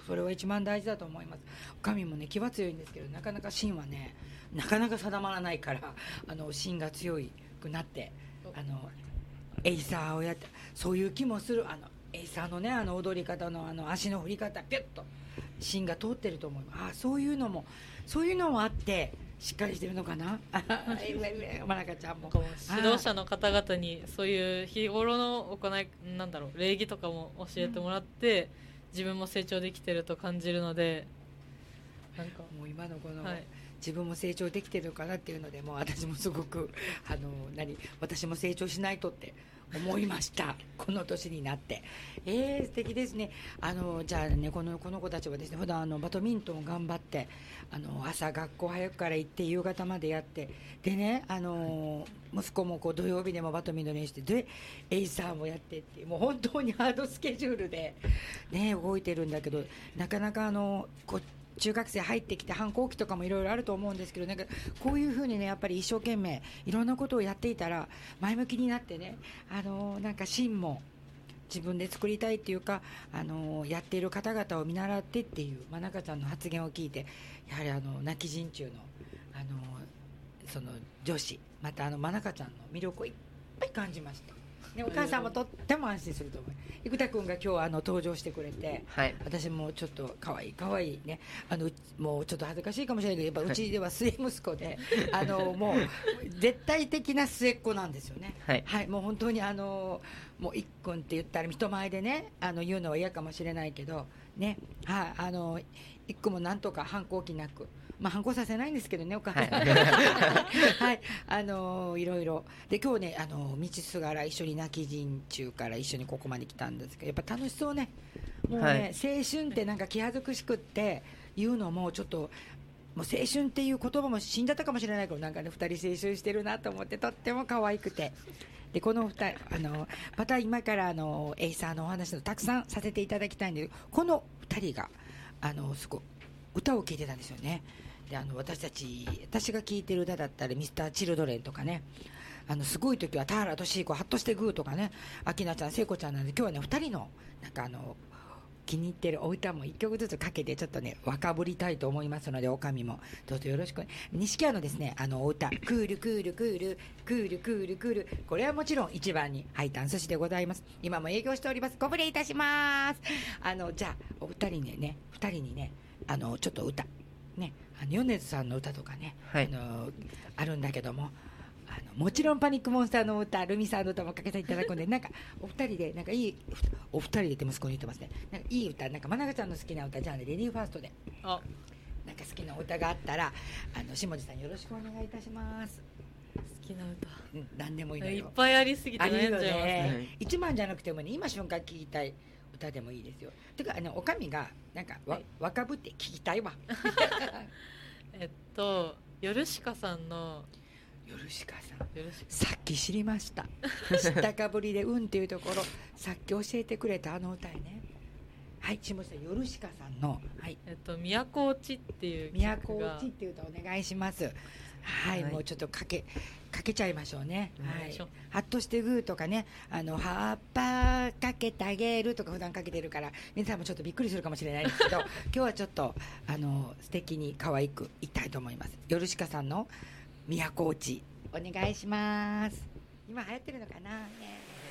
それは一番大事だと思います。神もね気は強いんですけど、なかなか芯はねなかなか定まらないから、芯が強くなって、エイサーをやって、そういう気もする。エイサーのね踊り方の足の振り方、ピュッと芯が通ってると思います。そういうのもあってしっかりしてるのかなまなかちゃんも指導者の方々にそういう日頃の行い、礼儀とかも教えてもらって、自分も成長できてると感じるので、なんかもう今のこの、自分も成長できてるかなっていうので、もう私もすごく私も成長しないとって思いましたこの年になって。素敵ですね。じゃあね、この子たちはですね、普段バドミントンを頑張って、朝学校早くから行って夕方までやって、でね、息子も土曜日でもバドミントン練習して、でエイサーもやってって、もう本当にハードスケジュールで、ね、動いてるんだけど、なかなか中学生入ってきて反抗期とかもいろいろあると思うんですけど、なんかこういうふうにねやっぱり一生懸命いろんなことをやっていたら前向きになってね、なんか芯も自分で作りたいっていうか、やっている方々を見習ってっていう真中ちゃんの発言を聞いて、やはり泣き陣中のその女子、また真中ちゃんの魅力をいっぱい感じました。ね、お母さんもとっても安心すると思う。生田君が今日登場してくれて、私もちょっと可愛いね、もうちょっと恥ずかしいかもしれないけど、やっぱうちでは末息子でもう絶対的な末っ子なんですよね。もう本当にもう一君って言ったら人前でね言うのは嫌かもしれないけどね、一君もなんとか反抗期なく、反抗させないんですけどね、お母さんいろいろで、今日ね道すがら一緒に泣き陣中から一緒にここまで来たんですけど、やっぱ楽しそうね。もうね、青春ってなんか気恥ずくしくって言うのもちょっと、もう青春っていう言葉も死んじゃったかもしれないけど、なんかね2人青春してるなと思って、とっても可愛くて、でこの2人また今からエイサーのお話をたくさんさせていただきたいんで、この2人がすごい歌を聴いてたんですよね。で私が聴いてる歌だったらミスターチルドレンとかね、すごい時は田原俊彦、ハッとしてグーとかね、明菜ちゃん、聖子ちゃんなんで、今日はね2人のなんか気に入ってるお歌も1曲ずつかけてちょっとね若ぶりたいと思いますので、おかみもどうぞよろしく。錦屋のですねお歌、クールクールクールクールクールクール、これはもちろん一番にハイタン寿司でございます。今も営業しております。ご無礼いたします。じゃあお二人にねちょっと歌ね、米津さんの歌とかね、あるんだけども、もちろんパニックモンスターの歌、ルミさんの歌もかけていただくんで、なんかお二人でなんかいい、お二人でって息子に言ってますね、なんかいい歌、なんか真中ちゃんの好きな歌、じゃあねレディーファーストでなんか好きな歌があったら下地さんよろしくお願いいたします。 好きな歌、 何でもいいのよ、 いっぱいありすぎて悩んじゃいますね。 一番じゃなくてもね、今瞬間聴きたい歌でもいいですよ。てかおかみがなんか若ぶって聞きたいわヨルシカさんのヨルシカさん、さっき知りました。知ったかぶりでっていうところ、さっき教えてくれた歌ね。はい、下地さん、ヨルシカさんの都落ちっていう都落ちっていう歌お願いします。はい、もうちょっとかけちゃいましょうね。ハッとしてグーとかね、葉っぱかけてあげるとか普段かけてるから、皆さんもちょっとびっくりするかもしれないですけど今日はちょっと素敵に可愛くいきたいと思います。ヨルシカさんの都落ちお願いします。今流行ってるのかなね。